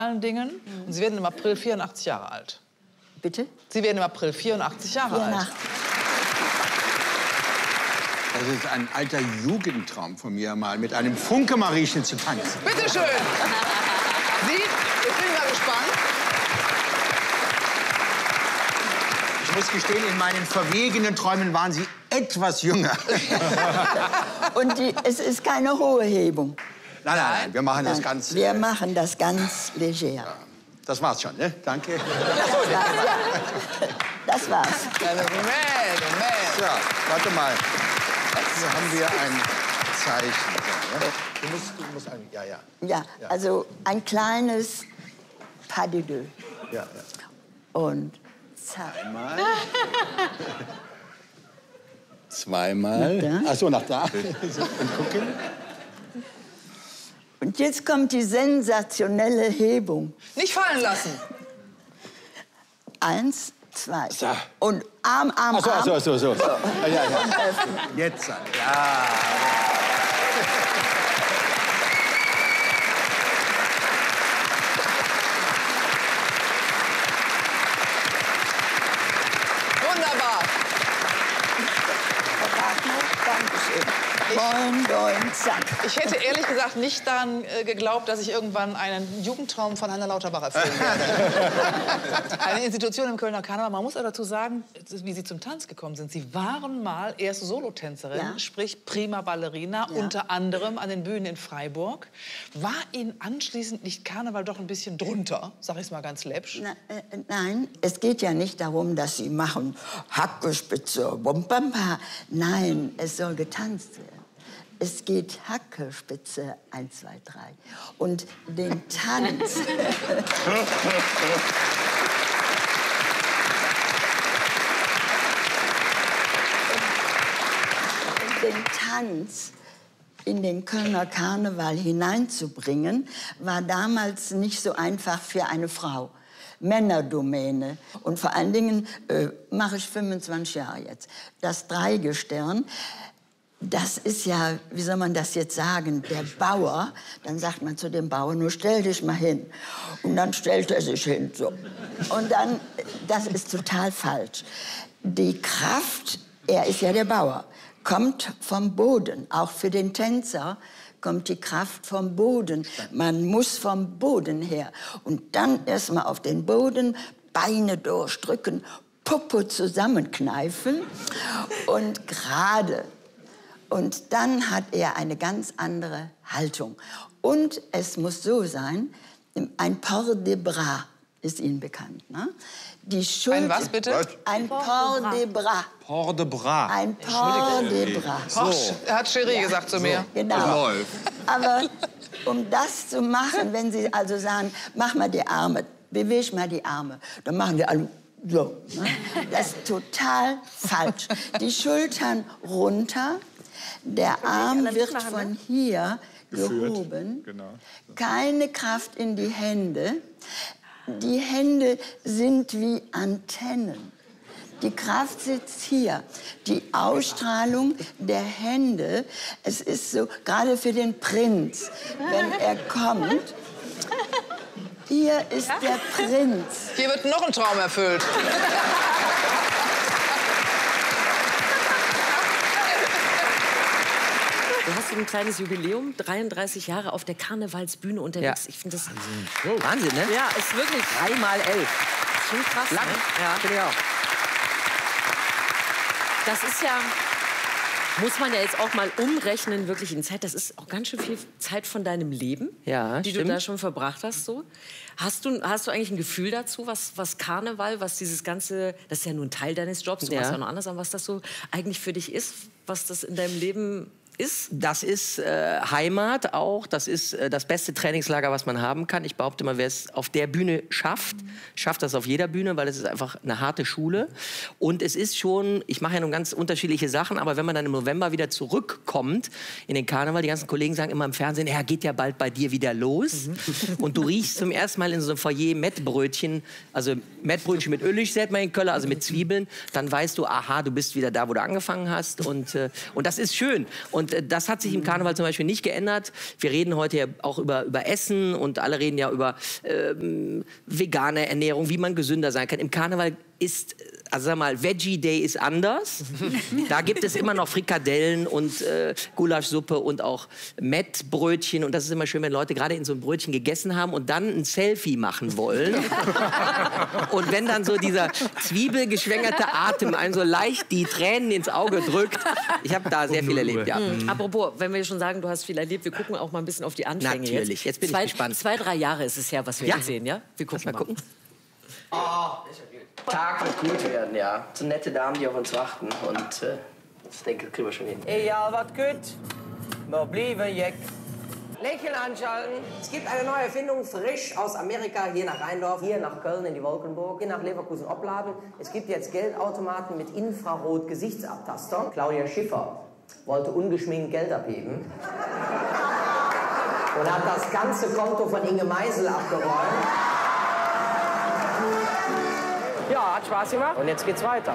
Dingen. Und Sie werden im April 84 Jahre alt. Bitte? Sie werden im April 84 Jahre alt. Das ist ein alter Jugendtraum von mir, mal mit einem Funke-Mariechen zu tanzen. Bitte schön. Sie, ich bin mal gespannt. Ich muss gestehen, in meinen verwegenen Träumen waren Sie etwas jünger. Und es ist keine hohe Hebung. Nein, nein, nein, wir machen das ganz... Wir machen das ganz leger. Das war's schon, ne? Danke. Das war's. Moment. So, warte mal. Hier haben wir ein Zeichen. Ja? Du musst ein... Ja. Ja, also ein kleines Pas de deux. Ja. Und zack. Einmal. Zweimal. Ach so, nach da. Und gucken. Und jetzt kommt die sensationelle Hebung. Nicht fallen lassen. 1, 2. So. Und Arm. Ach so. Ja. Jetzt. Ja. Wunderbar. Dankeschön. Boing, zack. Ich hätte ehrlich gesagt nicht daran geglaubt, dass ich irgendwann einen Jugendtraum von Heiner Lauterbach erfüllen werde. Eine Institution im Kölner Karneval. Man muss aber dazu sagen, wie Sie zum Tanz gekommen sind. Sie waren mal erst Solotänzerin, sprich Prima Ballerina, unter anderem an den Bühnen in Freiburg. War Ihnen anschließend nicht Karneval doch ein bisschen drunter? Sag ich es mal ganz läppsch. Nein, es geht ja nicht darum, dass Sie machen Hackespitze, Bumpampa. Nein, es soll getanzt werden. Es geht Hackespitze 1, 2, 3. Und den Tanz... den Tanz in den Kölner Karneval hineinzubringen, war damals nicht so einfach für eine Frau. Männerdomäne. Und vor allen Dingen mache ich 25 Jahre jetzt. Das Dreigestirn, das ist ja, wie soll man das jetzt sagen, der Bauer. Dann sagt man zu dem Bauer, nur stell dich mal hin. Und dann stellt er sich hin. So. Und dann, das ist total falsch. Die Kraft, er ist ja der Bauer, kommt vom Boden. Auch für den Tänzer kommt die Kraft vom Boden. Man muss vom Boden her. Und dann erst mal auf den Boden, Beine durchdrücken, Popo zusammenkneifen und gerade. Und dann hat er eine ganz andere Haltung. Und es muss so sein, ein Port de Bras ist Ihnen bekannt, ne? Die Schulter, ein was, bitte? Ein Port de Bras. Port de Bras. Ein Port de Bras. So. Hat Cherie gesagt zu mir. Genau. Aber um das zu machen, wenn Sie also sagen, mach mal die Arme, beweg mal die Arme, dann machen die alle so. Ne? Das ist total falsch. Die Schultern runter, der Arm wird von hier gehoben. Genau. Keine Kraft in die Hände. Die Hände sind wie Antennen. Die Kraft sitzt hier. Die Ausstrahlung der Hände, es ist so, gerade für den Prinz, wenn er kommt, hier ist der Prinz. Hier wird noch ein Traum erfüllt. Du hast ein kleines Jubiläum, 33 Jahre auf der Karnevalsbühne unterwegs. Ich finde das Wahnsinn, ne? Ja, ist wirklich 3 mal 11. schon krass. Lang. Ne? Ja. Finde ich auch. Das ist ja, muss man ja jetzt auch mal umrechnen, wirklich in Zeit. Das ist auch ganz schön viel Zeit von deinem Leben, Ja, die stimmt. du da schon verbracht hast. So. Hast du eigentlich ein Gefühl dazu, was Karneval, was dieses Ganze, das ist ja nur ein Teil deines Jobs, du machst ja noch anders an, was das so eigentlich für dich ist, was das in deinem Leben ist? Das ist Heimat auch. Das ist das beste Trainingslager, was man haben kann. Ich behaupte mal, wer es auf der Bühne schafft, schafft das auf jeder Bühne, weil es ist einfach eine harte Schule. Und es ist schon, ich mache ja nun ganz unterschiedliche Sachen, aber wenn man dann im November wieder zurückkommt in den Karneval, die ganzen Kollegen sagen immer im Fernsehen, ja, geht ja bald bei dir wieder los. Und du riechst zum ersten Mal in so einem Foyer Mettbrötchen, also Mettbrötchen mit Ölig, sagt man in Köln, also mit Zwiebeln. Dann weißt du, aha, du bist wieder da, wo du angefangen hast. Und das ist schön. Und Und das hat sich im Karneval zum Beispiel nicht geändert. Wir reden heute ja auch über Essen und alle reden ja über vegane Ernährung, wie man gesünder sein kann. Im Karneval ist, also sag mal, Veggie Day ist anders. Da gibt es immer noch Frikadellen und Gulaschsuppe und auch Mettbrötchen. Und das ist immer schön, wenn Leute gerade in so ein Brötchen gegessen haben und dann ein Selfie machen wollen. Und wenn dann so dieser zwiebelgeschwängerte Atem einem so leicht die Tränen ins Auge drückt. Ich habe da sehr viel erlebt, ja. Apropos, wenn wir schon sagen, du hast viel erlebt, wir gucken auch mal ein bisschen auf die Anfänge. Natürlich, jetzt bin ich gespannt. 2, 3 Jahre ist es her, was wir jetzt sehen, ja? Wir gucken mal. Oh, Tag wird gut werden, ja. So nette Damen, die auf uns warten. Und ich denke, das kriegen wir schon hin. Egal, was gut. Wir bleiben jeck. Lächeln anschalten. Es gibt eine neue Erfindung, frisch aus Amerika, hier nach Rheindorf, hier nach Köln in die Wolkenburg, hier nach Leverkusen Opladen. Es gibt jetzt Geldautomaten mit Infrarot-Gesichtsabtaster. Claudia Schiffer wollte ungeschminkt Geld abheben und hat das ganze Konto von Inge Meisel abgeräumt. Ja, hat Spaß gemacht und jetzt geht's weiter.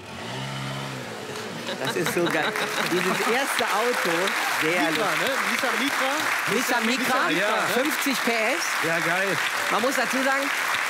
Das ist so geil. Dieses erste Auto, sehr Micra, ne? Nissan Micra, ja. 50 PS. Ja, geil. Man muss dazu sagen,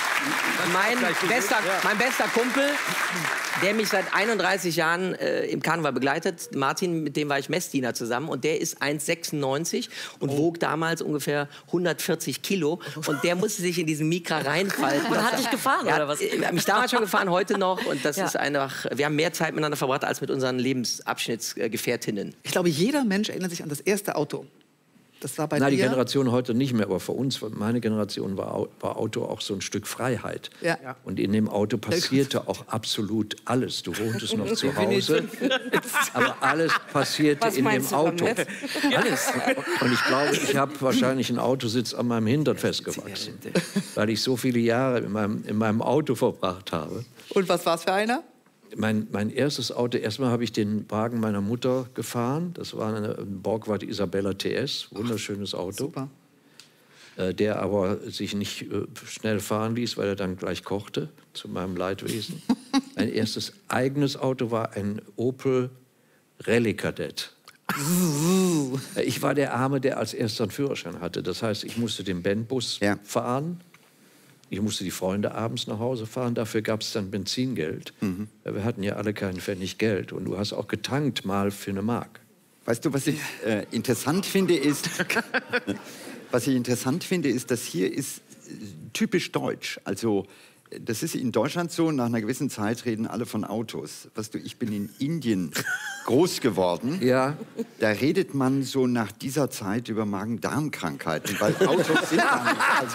mein bester Kumpel, der mich seit 31 Jahren im Karneval begleitet, Martin, mit dem war ich Messdiener zusammen, und der ist 1,96 und wog damals ungefähr 140 Kilo, und der musste sich in diesen Micra reinfalten. Und hat dich gefahren, oder was? Er hat mich damals schon gefahren, heute noch, und das ist einfach, wir haben mehr Zeit miteinander verbracht als mit unseren Lebensabschnittsgefährtinnen. Ich glaube, jeder Mensch erinnert sich an das erste Auto. Das war bei dir? Die Generation heute nicht mehr, aber für uns, meine Generation, war Auto auch so ein Stück Freiheit. Ja. Und in dem Auto passierte auch absolut alles. Du wohntest noch zu Hause, aber alles passierte in dem Auto. Alles. Und ich glaube, ich habe wahrscheinlich einen Autositz an meinem Hintern festgewachsen, weil ich so viele Jahre in meinem Auto verbracht habe. Und was war es für einer? Mein erstes Auto, erstmal habe ich den Wagen meiner Mutter gefahren. Das war eine Borgward Isabella TS, wunderschönes Auto. Super. Der aber sich nicht schnell fahren ließ, weil er dann gleich kochte, zu meinem Leidwesen. Mein erstes eigenes Auto war ein Opel Rallye Kadett. Ich war der Arme, der als erster einen Führerschein hatte. Das heißt, ich musste den Bandbus fahren. Ich musste die Freunde abends nach Hause fahren, dafür gab es dann Benzingeld. Wir hatten ja alle keinen Pfennig Geld, und du hast auch getankt mal für eine Mark. Weißt du, was ich interessant finde, ist, dass hier ist typisch deutsch. Also das ist in Deutschland so, nach einer gewissen Zeit reden alle von Autos. Weißt du, ich bin in Indien groß geworden. Ja. Da redet man so nach dieser Zeit über Magen-Darm-Krankheiten, weil Autos sind gar nicht. Also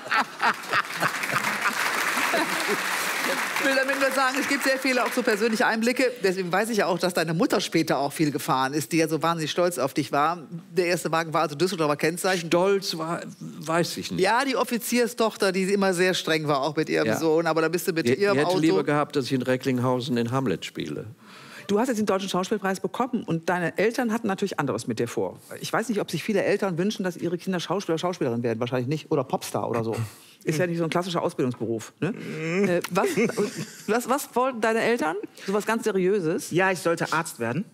Ich will damit nur sagen, es gibt sehr viele auch so persönliche Einblicke. Deswegen weiß ich ja auch, dass deine Mutter später auch viel gefahren ist, die ja so wahnsinnig stolz auf dich war. Der erste Wagen war also Düsseldorfer Kennzeichen. Stolz war, weiß ich nicht. Ja, die Offizierstochter, die immer sehr streng war, auch mit ihrem Sohn. Aber da bist du mit ihrem hätte Auto... lieber gehabt, dass ich in Recklinghausen den Hamlet spiele. Du hast jetzt den Deutschen Schauspielpreis bekommen, und deine Eltern hatten natürlich anderes mit dir vor. Ich weiß nicht, ob sich viele Eltern wünschen, dass ihre Kinder Schauspieler, Schauspielerin werden. Wahrscheinlich nicht. Oder Popstar oder so. Ist ja nicht so ein klassischer Ausbildungsberuf. Ne? Was wollten deine Eltern? So was ganz Seriöses? Ja, ich sollte Arzt werden.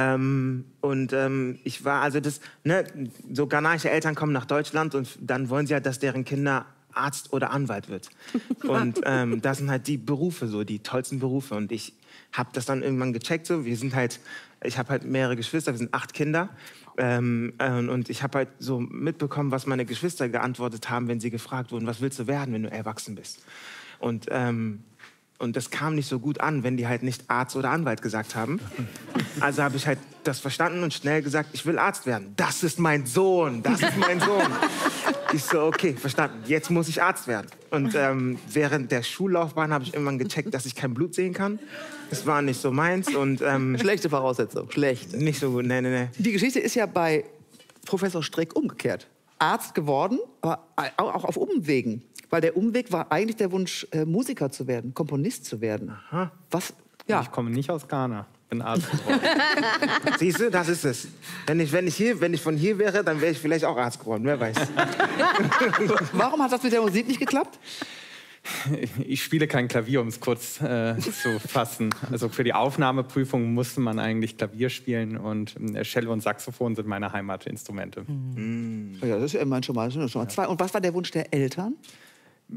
Ich war also so ghanaische Eltern kommen nach Deutschland, und dann wollen sie ja, dass deren Kinder Arzt oder Anwalt wird. Und das sind halt die Berufe, so die tollsten Berufe. Und ich habe das dann irgendwann gecheckt. So. Ich habe halt mehrere Geschwister, wir sind 8 Kinder. Und ich habe halt so mitbekommen, was meine Geschwister geantwortet haben, wenn sie gefragt wurden, was willst du werden, wenn du erwachsen bist? Und das kam nicht so gut an, wenn die halt nicht Arzt oder Anwalt gesagt haben. Also habe ich halt das verstanden und schnell gesagt, ich will Arzt werden. Das ist mein Sohn, das ist mein Sohn. Ich so, okay, verstanden, jetzt muss ich Arzt werden. Und während der Schullaufbahn habe ich irgendwann gecheckt, dass ich kein Blut sehen kann. Das war nicht so meins. Und, schlechte Voraussetzung, schlecht. Nicht so gut, nee. Die Geschichte ist ja bei Professor Strick umgekehrt. Arzt geworden, aber auch auf Umwegen. Weil der Umweg war eigentlich der Wunsch, Musiker zu werden, Komponist zu werden. Aha. Was? Ja. Ich komme nicht aus Ghana. Bin Arzt geworden. Siehst du, das ist es. Wenn ich von hier wäre, dann wäre ich vielleicht auch Arzt geworden, wer weiß. Warum hat das mit der Musik nicht geklappt? Ich spiele kein Klavier, um es kurz zu fassen. Also für die Aufnahmeprüfung musste man eigentlich Klavier spielen und Cello und Saxophon sind meine Heimatinstrumente. Ja, das ist immerhin schon mal zwei. Und was war der Wunsch der Eltern?